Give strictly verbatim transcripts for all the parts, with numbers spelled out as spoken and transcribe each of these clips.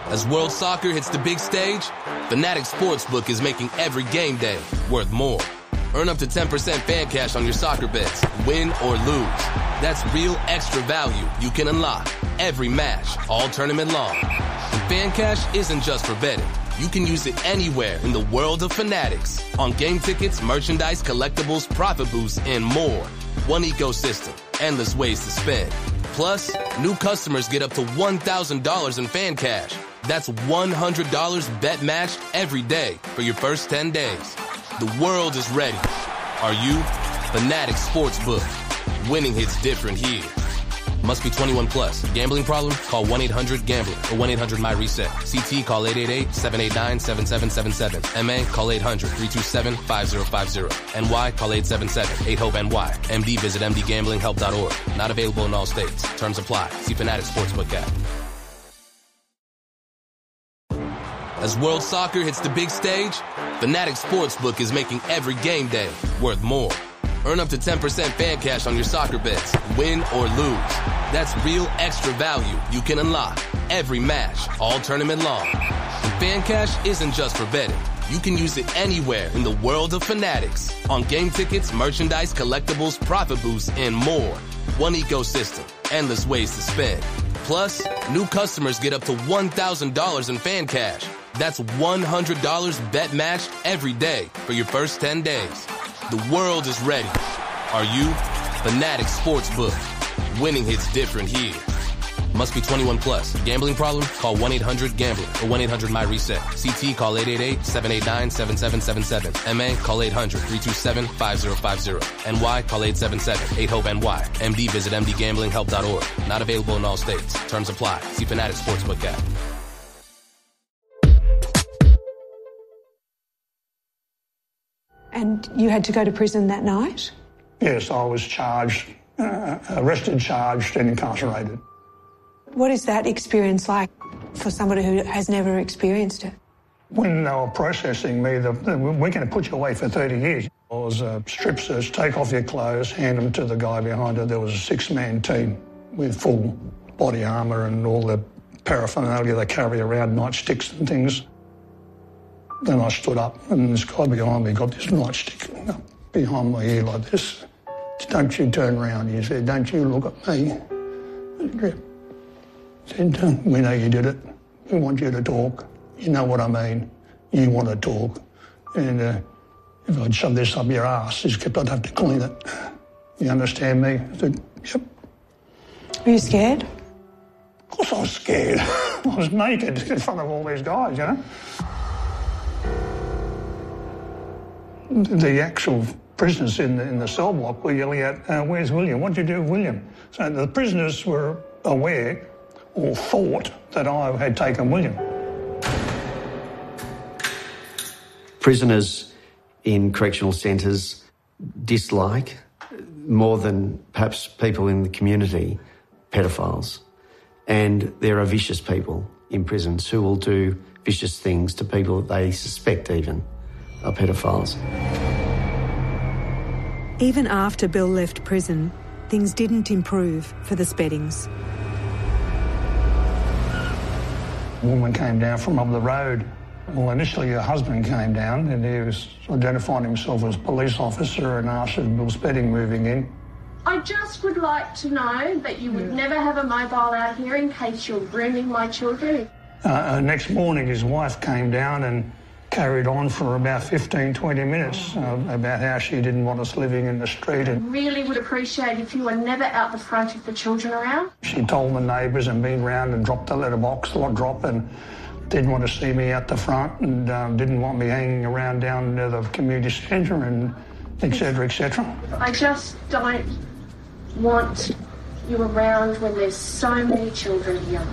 As World Soccer hits the big stage, Fanatics Sportsbook is making every game day worth more. Earn up to ten percent fan cash on your soccer bets, win or lose. That's real extra value you can unlock every match, all tournament long. And fan cash isn't just for betting. You can use it anywhere in the world of Fanatics. On game tickets, merchandise, collectibles, profit boosts, and more. One ecosystem, endless ways to spend. Plus, new customers get up to one thousand dollars in fan cash. That's one hundred dollars bet matched every day for your first ten days. The world is ready. Are you? Fanatics Sportsbook. Winning hits different here. Must be twenty-one plus. Gambling problem? Call one eight hundred gambler or one eight hundred my reset. C T call eight eight eight, seven eight nine, seven seven seven seven. M A call eight hundred, three two seven, five zero five zero. N Y call eight seven seven, eight hope N Y. M D visit m d gambling help dot org. Not available in all states. Terms apply. See Fanatics Sportsbook app. As World Soccer hits the big stage, Fanatics Sportsbook is making every game day worth more. Earn up to ten percent fan cash on your soccer bets, win or lose. That's real extra value you can unlock every match, all tournament long. And fan cash isn't just for betting. You can use it anywhere in the world of Fanatics. On game tickets, merchandise, collectibles, profit boosts, and more. One ecosystem, endless ways to spend. Plus, new customers get up to one thousand dollars in fan cash. That's one hundred dollars bet matched every day for your first ten days. The world is ready. Are you? Fanatics Sportsbook. Winning hits different here. Must be twenty-one plus. Gambling problem? Call one eight hundred gambler or one eight hundred my reset. C T call eight eight eight, seven eight nine, seven seven seven seven. M A call eight hundred, three two seven, five zero five zero. N Y call eight seven seven, eight hope N Y. M D visit m d gambling help dot org. Not available in all states. Terms apply. See Fanatics Sportsbook app. And you had to go to prison that night? Yes, I was charged, uh, arrested, charged and incarcerated. What is that experience like for somebody who has never experienced it? When they were processing me, the, the, we're going to put you away for thirty years. It was a strip search, take off your clothes, hand them to the guy behind her. There was a six-man team with full body armour and all the paraphernalia they carry around, nightsticks and things. Then I stood up and this guy behind me got this nightstick up behind my ear like this. Don't you turn around, he said, don't you look at me. I said, we know you did it. We want you to talk. You know what I mean. You want to talk. And uh, if I'd shove this up your ass, he kept, I'd have to clean it. You understand me? I said, yep. Were you scared? Of course I was scared. I was naked in front of all these guys, you know. The actual prisoners in the, in the cell block were yelling out, uh, where's William? What did you do with William? So the prisoners were aware or thought that I had taken William. Prisoners in correctional centres dislike, more than perhaps people in the community, pedophiles. And there are vicious people in prisons who will do vicious things to people that they suspect even are pedophiles. Even after Bill left prison, things didn't improve for the Speddings. A woman came down from up the road. Well, initially her husband came down and he was identifying himself as a police officer and asked if Bill Spedding moving in. I just would like to know that you would yeah. never have a mobile out here in case you're grooming my children. Uh, uh, next morning his wife came down and carried on for about fifteen, twenty minutes uh, about how she didn't want us living in the street. And really would appreciate if you were never out the front if the children are around. She told the neighbours and been round and dropped the letterbox, or drop, and didn't want to see me out the front and um, didn't want me hanging around down near the community centre and et cetera, et cetera. I just don't want you around when there's so many children here.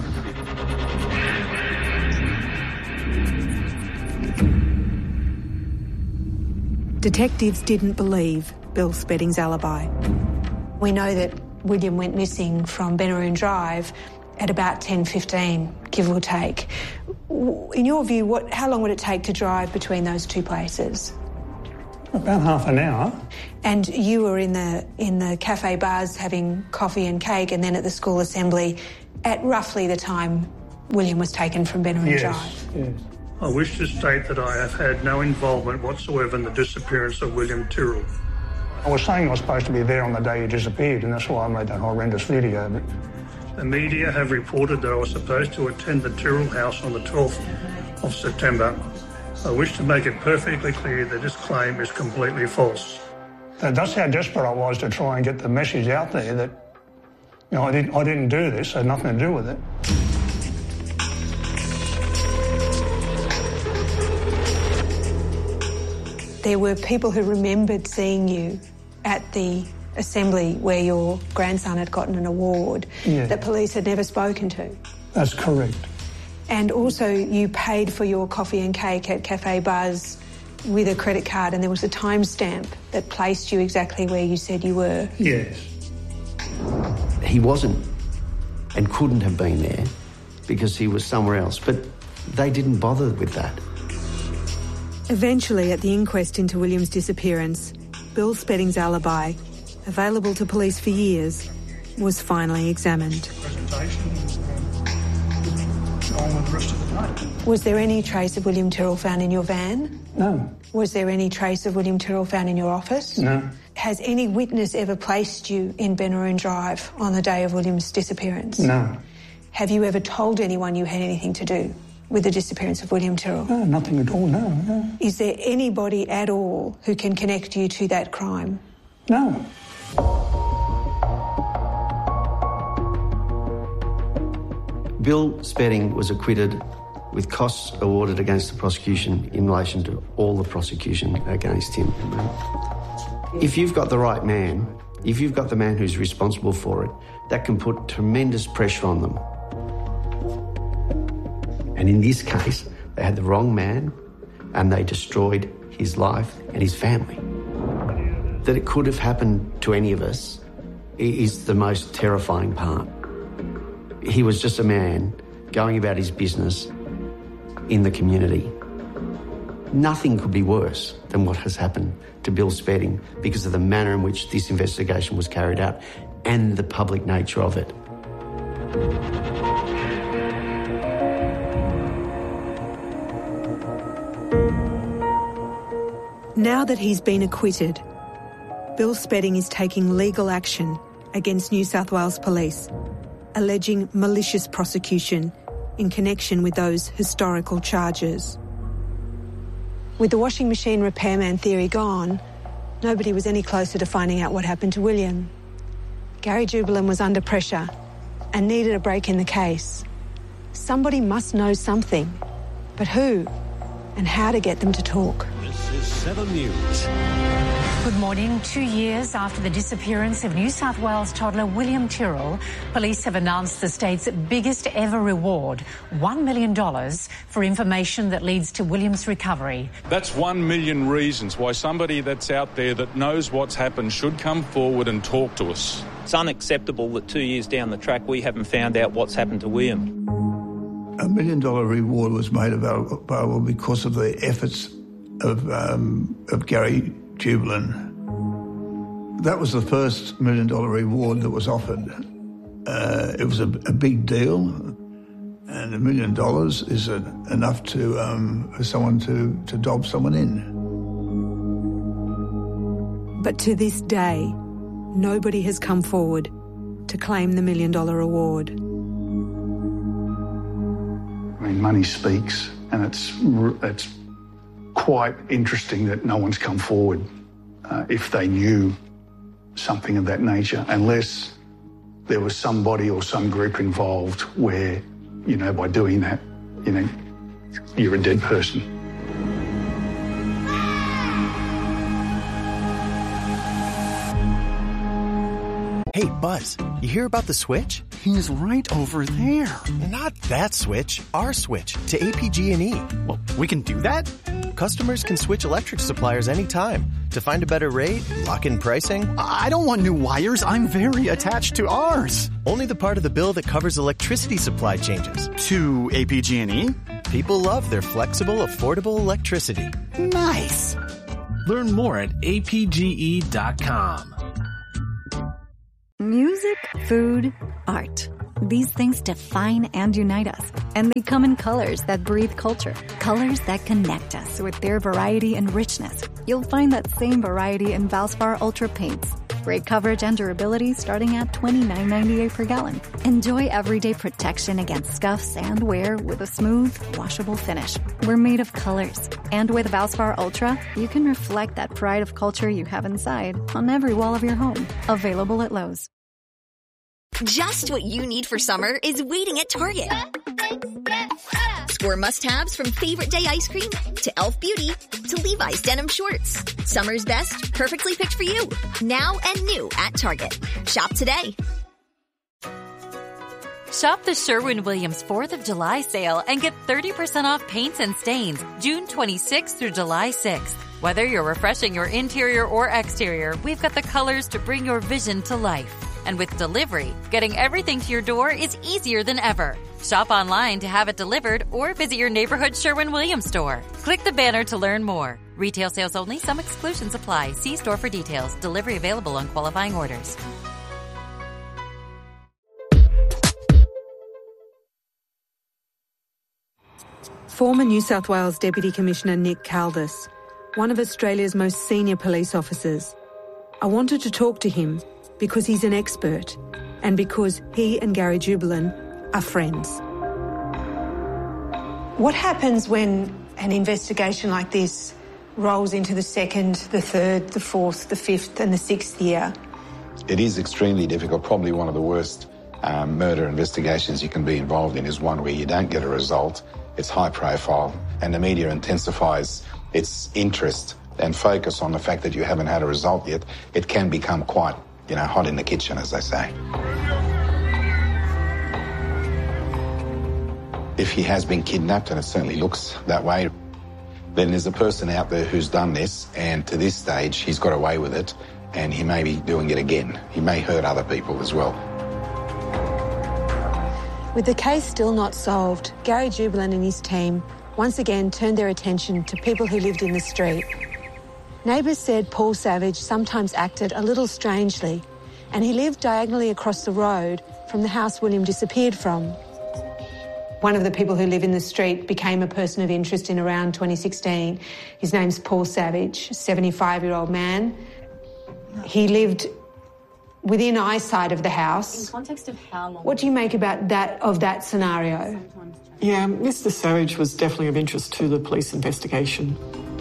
Detectives didn't believe Bill Spedding's alibi. We know that William went missing from Benaroon Drive at about ten fifteen, give or take. In your view, what, how long would it take to drive between those two places? About half an hour. And you were in the in the cafe bars having coffee and cake and then at the school assembly at roughly the time William was taken from Bennerin Yes, Drive. yes. I wish to state that I have had no involvement whatsoever in the disappearance of William Tyrrell. I was saying I was supposed to be there on the day he disappeared, and that's why I made that horrendous video. But the media have reported that I was supposed to attend the Tyrrell house on the twelfth of September. I wish to make it perfectly clear that this claim is completely false. That's how desperate I was to try and get the message out there that, you know, I didn't, I didn't do this, had nothing to do with it. There were people who remembered seeing you at the assembly where your grandson had gotten an award yeah. that police had never spoken to. That's correct. And also you paid for your coffee and cake at Cafe Buzz with a credit card, and there was a timestamp that placed you exactly where you said you were. Yes. He wasn't and couldn't have been there because he was somewhere else, but they didn't bother with that. Eventually, at the inquest into William's disappearance, Bill Spedding's alibi, available to police for years, was finally examined. Was there any trace of William Tyrrell found in your van? No. Was there any trace of William Tyrrell found in your office? No. Has any witness ever placed you in Bennerin Drive on the day of William's disappearance? No. Have you ever told anyone you had anything to do with the disappearance of William Tyrrell? No, nothing at all, no, no. Is there anybody at all who can connect you to that crime? No. Bill Spedding was acquitted with costs awarded against the prosecution in relation to all the prosecution against him. If you've got the right man, if you've got the man who's responsible for it, that can put tremendous pressure on them. And in this case, they had the wrong man and they destroyed his life and his family. That it could have happened to any of us is the most terrifying part. He was just a man going about his business in the community. Nothing could be worse than what has happened to Bill Spedding because of the manner in which this investigation was carried out and the public nature of it. Now that he's been acquitted, Bill Spedding is taking legal action against New South Wales Police, alleging malicious prosecution in connection with those historical charges. With the washing machine repairman theory gone, nobody was any closer to finding out what happened to William. Gary Jubelin was under pressure and needed a break in the case. Somebody must know something, but who and how to get them to talk. This is seven News. Good morning. Two years after the disappearance of New South Wales toddler William Tyrrell, police have announced the state's biggest ever reward, one million dollars, for information that leads to William's recovery. That's one million reasons why somebody that's out there that knows what's happened should come forward and talk to us. It's unacceptable that two years down the track we haven't found out what's happened to William. A million dollar reward was made available because of the efforts of, um, of Gary Jubelin. That was the first million dollar reward that was offered. Uh, it was a, a big deal, and a million dollars is a, enough to um, for someone to, to dob someone in. But to this day, nobody has come forward to claim the million dollar award. I mean, money speaks, and it's it's quite interesting that no one's come forward uh, if they knew something of that nature, unless there was somebody or some group involved where, you know, by doing that, you know, you're a dead person. Hey, Buzz, you hear about the switch? He's right over there. Not that switch, our switch to A P G and E. Well, we can do that? Customers can switch electric suppliers anytime to find a better rate, lock in pricing. I don't want new wires. I'm very attached to ours. Only the part of the bill that covers electricity supply changes. To A P G and E? People love their flexible, affordable electricity. Nice. Learn more at A P G E dot com. Music, food, art. These things define and unite us, and they come in colors that breathe culture, colors that connect us with their variety and richness. You'll find that same variety in Valspar Ultra paints. Great coverage and durability starting at twenty-nine ninety-eight per gallon. Enjoy everyday protection against scuffs and wear with a smooth, washable finish. We're made of colors. And with Valspar Ultra, you can reflect that pride of culture you have inside on every wall of your home. Available at Lowe's. Just what you need for summer is waiting at Target. Score must-haves from Favorite Day ice cream to e l f Beauty to Levi's denim shorts. Summer's best, perfectly picked for you. Now and new at Target. Shop today. Shop the Sherwin-Williams fourth of July sale and get thirty percent off paints and stains June twenty-sixth through July sixth. Whether you're refreshing your interior or exterior, we've got the colors to bring your vision to life. And with delivery, getting everything to your door is easier than ever. Shop online to have it delivered or visit your neighborhood Sherwin-Williams store. Click the banner to learn more. Retail sales only. Some exclusions apply. See store for details. Delivery available on qualifying orders. Former New South Wales Deputy Commissioner Nick Caldis, one of Australia's most senior police officers. I wanted to talk to him because he's an expert and because he and Gary Jubelin are friends. What happens when an investigation like this rolls into the second, the third, the fourth, the fifth and the sixth year? It is extremely difficult. Probably one of the worst um, murder investigations you can be involved in is one where you don't get a result. It's high profile and the media intensifies its interest and focus on the fact that you haven't had a result yet. It can become quite, you know, hot in the kitchen, as they say. If he has been kidnapped, and it certainly looks that way, then there's a person out there who's done this, and to this stage, he's got away with it, and he may be doing it again. He may hurt other people as well. With the case still not solved, Gary Jubelin and his team once again turned their attention to people who lived in the street. Neighbours said Paul Savage sometimes acted a little strangely, and he lived diagonally across the road from the house William disappeared from. One of the people who live in the street became a person of interest in around twenty sixteen. His name's Paul Savage, a seventy-five-year-old man. He lived within eyesight of the house. In context of how long? What do you make about that, of that scenario? Yeah, Mister Savage was definitely of interest to the police investigation.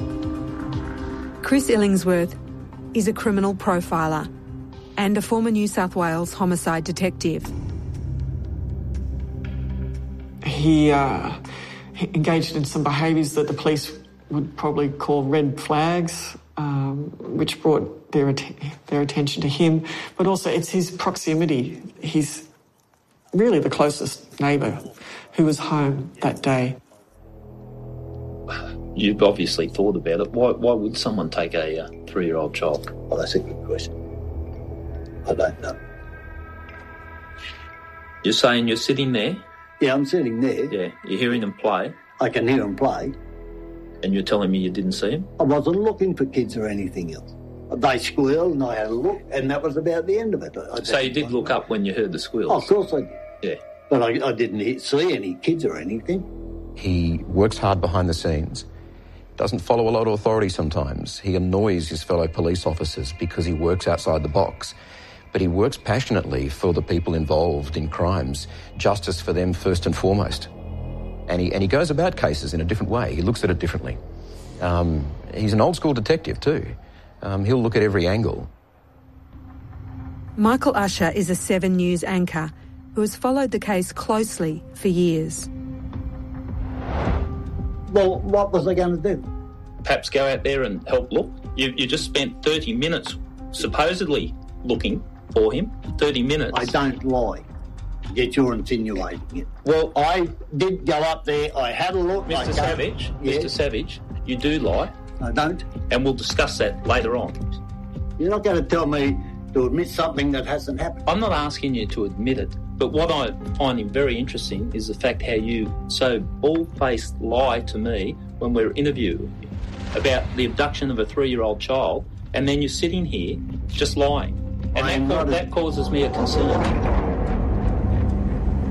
Chris Illingsworth is a criminal profiler and a former New South Wales homicide detective. He, uh, he engaged in some behaviours that the police would probably call red flags, um, which brought their, att- their attention to him. But also it's his proximity. He's really the closest neighbour who was home that day. You've obviously thought about it. Why, why would someone take a uh, three-year-old child? Well, that's a good question. I don't know. You're saying you're sitting there? Yeah, I'm sitting there. Yeah, you're hearing them play? I can hear them play. And you're telling me you didn't see them? I wasn't looking for kids or anything else. They squealed and I had a look, and that was about the end of it. I so you did look up when you heard the squeals? Oh, of course I did. Yeah. But I, I didn't see any kids or anything. He works hard behind the scenes, doesn't follow a lot of authority sometimes. He annoys his fellow police officers because he works outside the box. But he works passionately for the people involved in crimes, justice for them first and foremost. And he, and he goes about cases in a different way. He looks at it differently. Um, he's an old-school detective too. Um, he'll look at every angle. Michael Usher is a Seven News anchor who has followed the case closely for years. Well, what was I going to do? Perhaps go out there and help look. You, you just spent thirty minutes supposedly looking for him. thirty minutes. I don't lie. Yet you're insinuating it. Well, I did go up there. I had a look. Mister I Savage, yeah. Mister Savage, you do lie. I don't. And we'll discuss that later on. You're not going to tell me to admit something that hasn't happened. I'm not asking you to admit it. But what I find very interesting is the fact how you so bald-faced lie to me when we're interviewing you about the abduction of a three-year-old child, and then you're sitting here just lying. And that, that causes me a concern.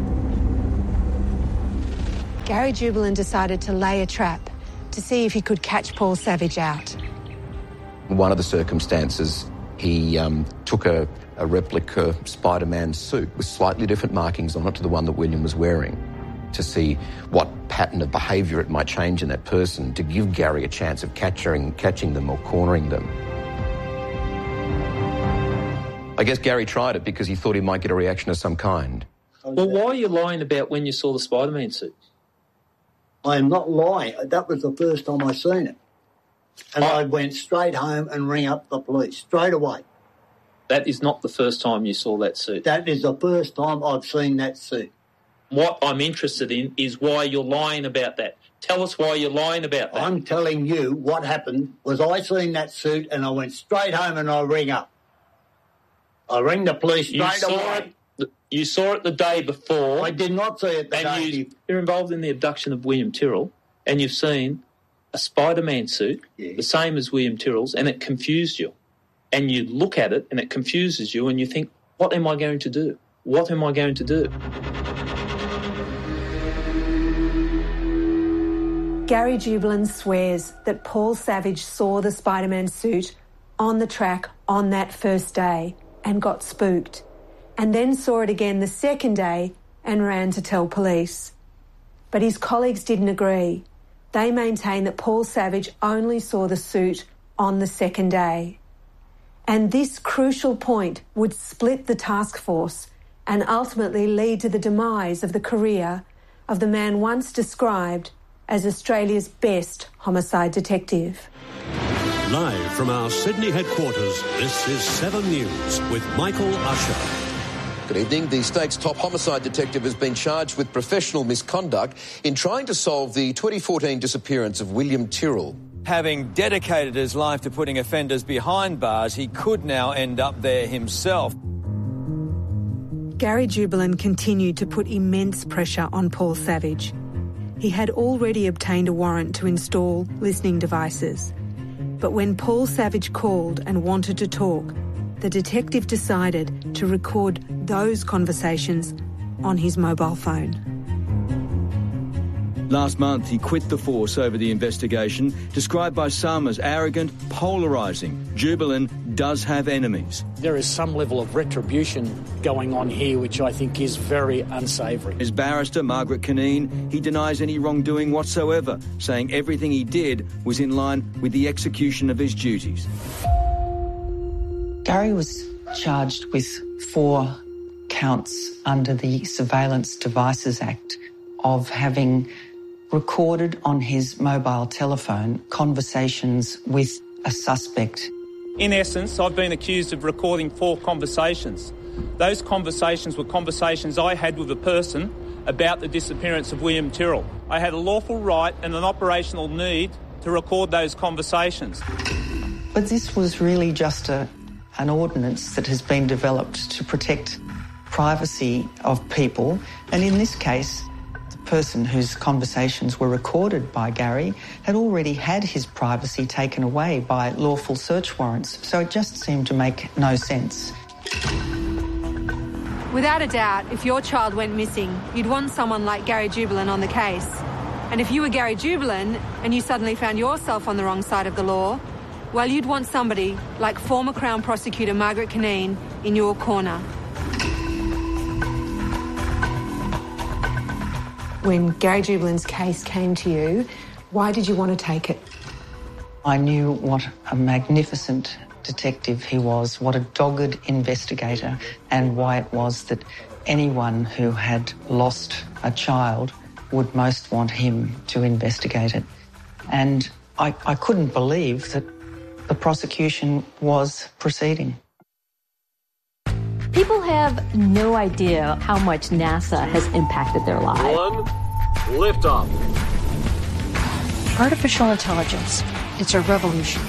Gary Jubelin decided to lay a trap to see if he could catch Paul Savage out. One of the circumstances, he um, took a, a replica Spider-Man suit with slightly different markings on it to the one that William was wearing, to see what pattern of behaviour it might change in that person, to give Gary a chance of catching, catching them or cornering them. I guess Gary tried it because he thought he might get a reaction of some kind. Well, why are you lying about when you saw the Spider-Man suit? I am not lying. That was the first time I seen it. And I went straight home and rang up the police, straight away. That is not the first time you saw that suit. That is the first time I've seen that suit. What I'm interested in is why you're lying about that. Tell us why you're lying about that. I'm telling you what happened was I seen that suit and I went straight home and I rang up. I rang the police straight you saw away. It, you saw it the day before. I did not see it the and day you, before. You're involved in the abduction of William Tyrrell and you've seen a Spider-Man suit, yeah. the same as William Tyrrell's, and it confused you. And you look at it and it confuses you and you think, what am I going to do? What am I going to do? Gary Jubelin swears that Paul Savage saw the Spider-Man suit on the track on that first day and got spooked, and then saw it again the second day and ran to tell police. But his colleagues didn't agree. They maintain that Paul Savage only saw the suit on the second day. And this crucial point would split the task force and ultimately lead to the demise of the career of the man once described as Australia's best homicide detective. Live from our Sydney headquarters, this is seven News with Michael Usher. Good evening. The state's top homicide detective has been charged with professional misconduct in trying to solve the twenty fourteen disappearance of William Tyrrell. Having dedicated his life to putting offenders behind bars, he could now end up there himself. Gary Jubelin continued to put immense pressure on Paul Savage. He had already obtained a warrant to install listening devices. But when Paul Savage called and wanted to talk, the detective decided to record those conversations on his mobile phone. Last month, he quit the force over the investigation, described by some as arrogant, polarising. Jubelin does have enemies. There is some level of retribution going on here, which I think is very unsavoury. His barrister, Margaret Cunneen, he denies any wrongdoing whatsoever, saying everything he did was in line with the execution of his duties. Gary was charged with four counts under the Surveillance Devices Act of having recorded on his mobile telephone conversations with a suspect. In essence, I've been accused of recording four conversations. Those conversations were conversations I had with a person about the disappearance of William Tyrrell. I had a lawful right and an operational need to record those conversations. But this was really just a, an ordinance that has been developed to protect privacy of people, and in this case, person whose conversations were recorded by Gary had already had his privacy taken away by lawful search warrants, so it just seemed to make no sense. Without a doubt, if your child went missing, you'd want someone like Gary Jubelin on the case. And if you were Gary Jubelin and you suddenly found yourself on the wrong side of the law, well, you'd want somebody like former Crown Prosecutor Margaret Cunneen in your corner. When Gary Jubelin's case came to you, why did you want to take it? I knew what a magnificent detective he was, what a dogged investigator, and why it was that anyone who had lost a child would most want him to investigate it. And I, I couldn't believe that the prosecution was proceeding. People have no idea how much NASA has impacted their lives. One, liftoff. Artificial intelligence, it's a revolution.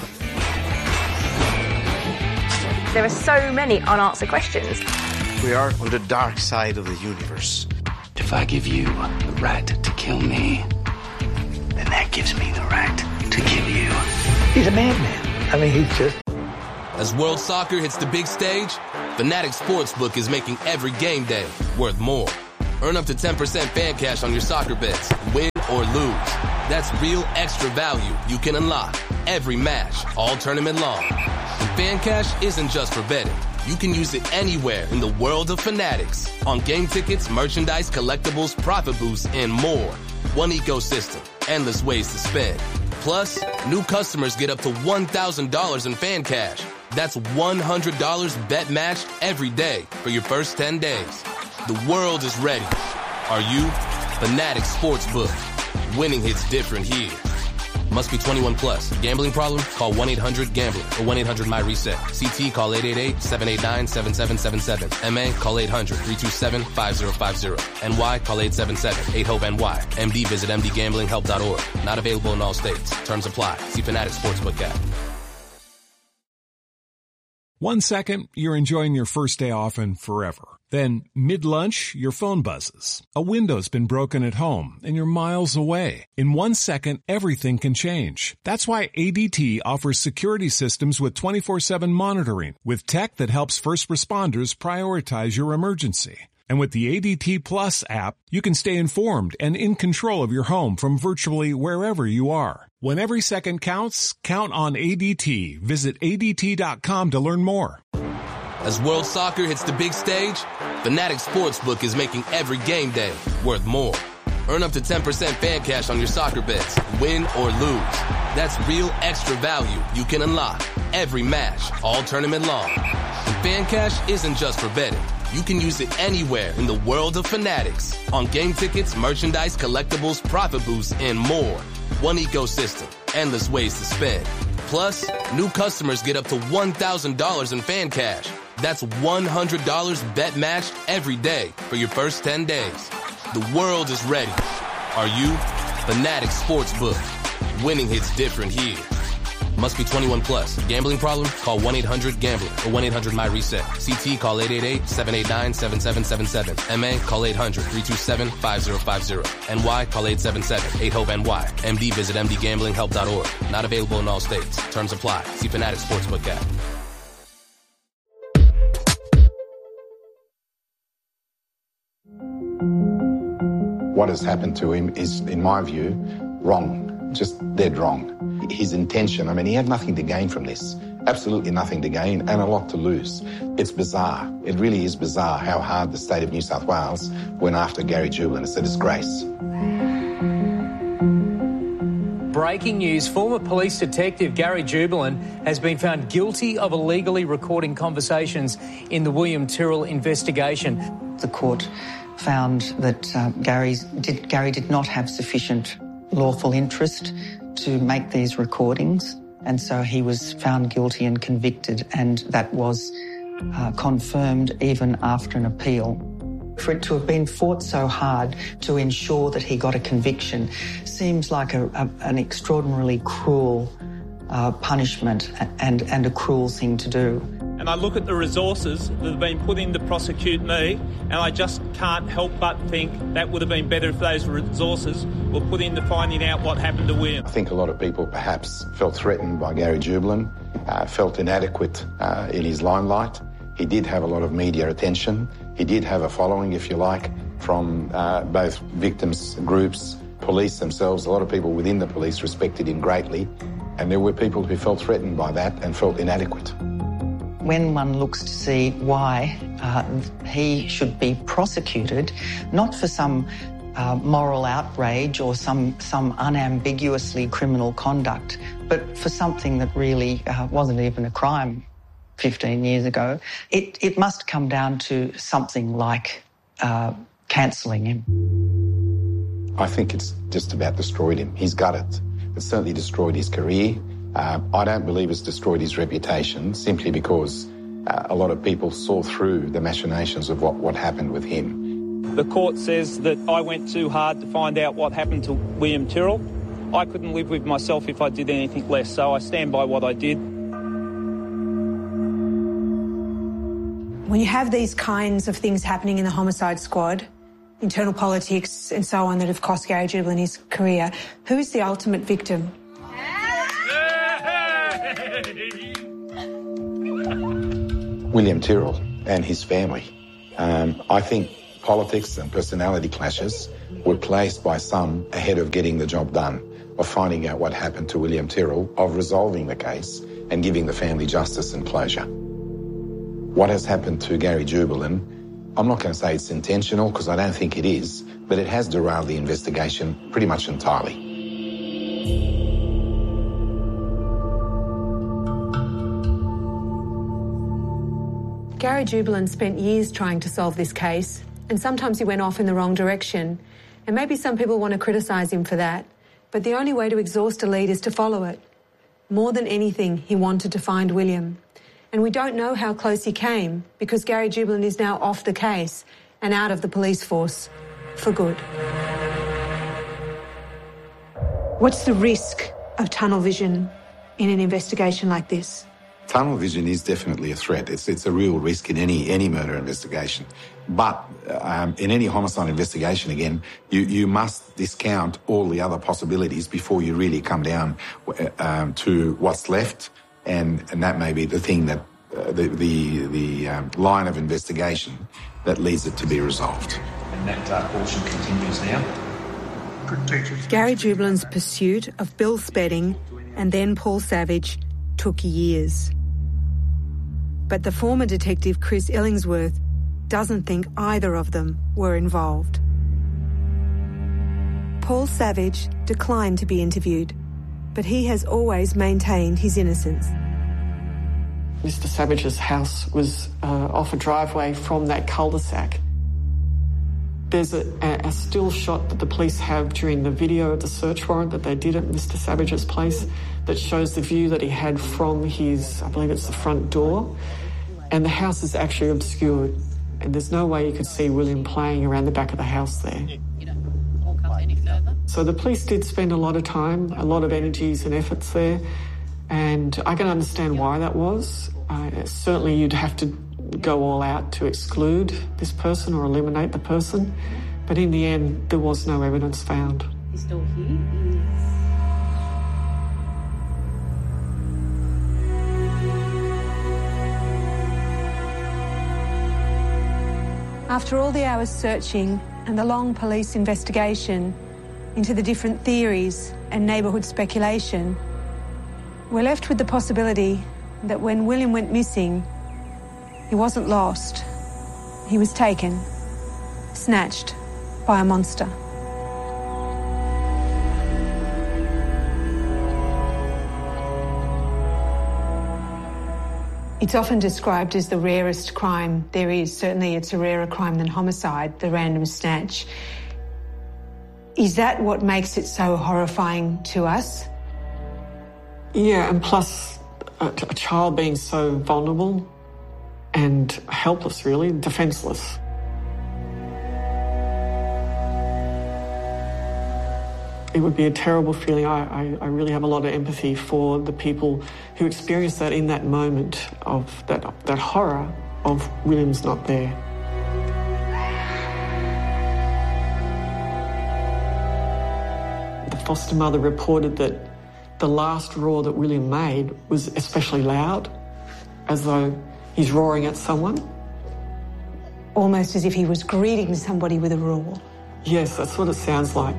There are so many unanswered questions. We are on the dark side of the universe. If I give you the right to kill me, then that gives me the right to kill you. He's a madman. I mean, he's just... As World Soccer hits the big stage, Fanatic Sportsbook is making every game day worth more. Earn up to ten percent fan cash on your soccer bets. Win or lose. That's real extra value you can unlock every match, all tournament long. And Fan Cash isn't just for betting. You can use it anywhere in the world of Fanatics. On game tickets, merchandise, collectibles, profit boosts, and more. One ecosystem, endless ways to spend. Plus, new customers get up to one thousand dollars in Fan Cash. That's one hundred dollars bet matched every day for your first ten days. The world is ready. Are you? Fanatics Sportsbook. Winning hits different here. Must be twenty-one plus. Gambling problem? Call one eight hundred gambler or one eight hundred my reset. C T call eight eight eight, seven eight nine, seven seven seven seven. M A call eight hundred, three two seven, five zero five zero. N Y call eight seven seven, eight hope N Y. M D visit m d gambling help dot org. Not available in all states. Terms apply. See Fanatics Sportsbook app. One second, you're enjoying your first day off and forever. Then, mid-lunch, your phone buzzes. A window's been broken at home, and you're miles away. In one second, everything can change. That's why A D T offers security systems with twenty-four seven monitoring, with tech that helps first responders prioritize your emergency. And with the A D T Plus app, you can stay informed and in control of your home from virtually wherever you are. When every second counts, count on A D T. Visit A D T dot com to learn more. As World Soccer hits the big stage, Fanatics Sportsbook is making every game day worth more. Earn up to ten percent fan cash on your soccer bets, win or lose. That's real extra value you can unlock every match, all tournament long. And Fan Cash isn't just for betting. You can use it anywhere in the world of Fanatics. On game tickets, merchandise, collectibles, profit boosts, and more. One ecosystem, endless ways to spend. Plus, new customers get up to one thousand dollars in Fan Cash. That's one hundred dollars bet matched every day for your first ten days. The world is ready. Are you? Fanatics Sportsbook. Winning hits different here. Must be twenty-one plus. Gambling problem? Call one eight hundred gambler or one eight hundred my reset. C T call eight eight eight, seven eight nine, seven seven seven seven. M A call eight hundred, three two seven, five zero five zero. N Y call eight seven seven, eight hope N Y. M D visit m d gambling help dot org. Not available in all states. Terms apply. See Fanatics Sportsbook app. What has happened to him is, in my view, wrong. Just dead wrong. His intention, I mean, he had nothing to gain from this. Absolutely nothing to gain and a lot to lose. It's bizarre. It really is bizarre how hard the state of New South Wales went after Gary Jubelin. It's a disgrace. Breaking news, former police detective Gary Jubelin has been found guilty of illegally recording conversations in the William Tyrrell investigation. The court found that uh, Gary's, did, Gary did not have sufficient lawful interest to make these recordings, and so he was found guilty and convicted, and that was uh, confirmed even after an appeal. For it to have been fought so hard to ensure that he got a conviction seems like a, a, an extraordinarily cruel uh, punishment and, and a cruel thing to do. And I look at the resources that have been put in to prosecute me, and I just can't help but think that would have been better if those resources were put into finding out what happened to William. I think a lot of people perhaps felt threatened by Gary Jubelin, uh, felt inadequate uh, in his limelight. He did have a lot of media attention. He did have a following, if you like, from uh, both victims groups, police themselves. A lot of people within the police respected him greatly, and there were people who felt threatened by that and felt inadequate. When one looks to see why uh, he should be prosecuted, not for some uh, moral outrage or some, some unambiguously criminal conduct, but for something that really uh, wasn't even a crime fifteen years ago, it, it must come down to something like uh, cancelling him. I think it's just about destroyed him. He's got it. It's certainly destroyed his career. Uh, I don't believe it's destroyed his reputation simply because uh, a lot of people saw through the machinations of what, what happened with him. The court says that I went too hard to find out what happened to William Tyrrell. I couldn't live with myself if I did anything less, so I stand by what I did. When you have these kinds of things happening in the homicide squad, internal politics and so on that have cost Gary Jubelin his career, who is the ultimate victim? William Tyrrell and his family. Um, I think politics and personality clashes were placed by some ahead of getting the job done, of finding out what happened to William Tyrrell, of resolving the case and giving the family justice and closure. What has happened to Gary Jubelin, I'm not going to say it's intentional, because I don't think it is, but it has derailed the investigation pretty much entirely. Gary Jubelin spent years trying to solve this case, and sometimes he went off in the wrong direction. And maybe some people want to criticise him for that, but the only way to exhaust a lead is to follow it. More than anything, he wanted to find William. And we don't know how close he came, because Gary Jubelin is now off the case and out of the police force for good. What's the risk of tunnel vision in an investigation like this? Tunnel vision is definitely a threat. It's it's a real risk in any any murder investigation. But um, in any homicide investigation, again, you, you must discount all the other possibilities before you really come down um, to what's left, and, and that may be the thing that uh, the the, the um, line of investigation that leads it to be resolved. And that uh, portion continues now. Gary Jubelin's pursuit of Bill Spedding and then Paul Savage took years. But the former detective Chris Illingsworth doesn't think either of them were involved. Paul Savage declined to be interviewed, but he has always maintained his innocence. Mister Savage's house was uh, off a driveway from that cul-de-sac. There's a, a still shot that the police have during the video of the search warrant that they did at Mister Savage's place that shows the view that he had from his, I believe it's the front door, and the house is actually obscured, and there's no way you could see William playing around the back of the house there. So the police did spend a lot of time, a lot of energies and efforts there, and I can understand why that was. Uh, certainly you'd have to go all out to exclude this person or eliminate the person, but in the end there was no evidence found. He's still here? After all the hours searching and the long police investigation into the different theories and neighbourhood speculation, we're left with the possibility that when William went missing, he wasn't lost. He was taken, snatched by a monster. It's often described as the rarest crime there is. Certainly it's a rarer crime than homicide, the random snatch. Is that what makes it so horrifying to us? Yeah, and plus a, a child being so vulnerable and helpless, really, defenceless. It would be a terrible feeling. I, I, I really have a lot of empathy for the people who experience that in that moment of that, that horror of William's not there. The foster mother reported that the last roar that William made was especially loud, as though he's roaring at someone. Almost as if he was greeting somebody with a roar. Yes, that's what it sounds like.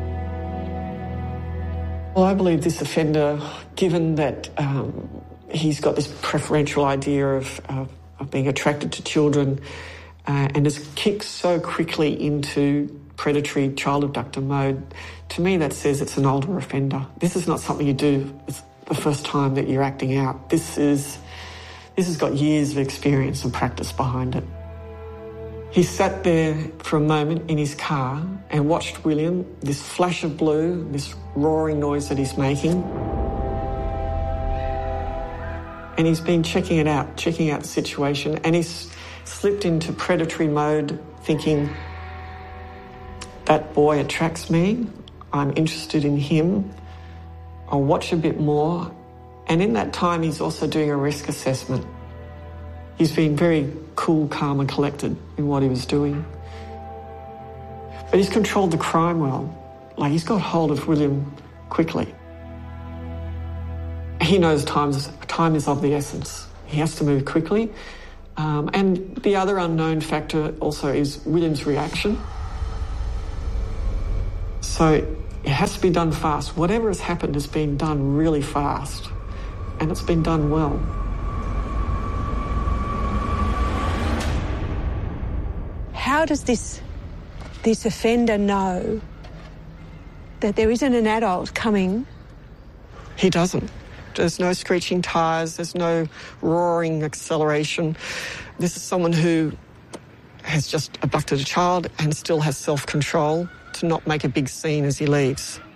Well, I believe this offender, given that um, he's got this preferential idea of, of, of being attracted to children uh, and has kicked so quickly into predatory child abductor mode, to me that says it's an older offender. This is not something you do the first time that you're acting out. This is, this has got years of experience and practice behind it. He sat there for a moment in his car and watched William, this flash of blue, this roaring noise that he's making. And he's been checking it out, checking out the situation, and he's slipped into predatory mode thinking, that boy attracts me, I'm interested in him, I'll watch a bit more. And in that time, he's also doing a risk assessment. He's been very cool, calm and collected in what he was doing. But he's controlled the crime well. Like, he's got hold of William quickly. He knows time's, time is of the essence. He has to move quickly. Um, and the other unknown factor also is William's reaction. So it has to be done fast. Whatever has happened has been done really fast, and it's been done well. How does this, this offender know that there isn't an adult coming? He doesn't. There's no screeching tyres, there's no roaring acceleration. This is someone who has just abducted a child and still has self-control to not make a big scene as he leaves.